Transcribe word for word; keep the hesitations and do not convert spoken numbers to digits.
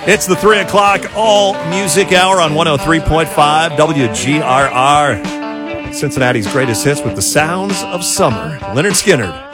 It's the three o'clock all music hour on one oh three point five W G R R. Cincinnati's greatest hits with the sounds of summer. Leonard Skinner.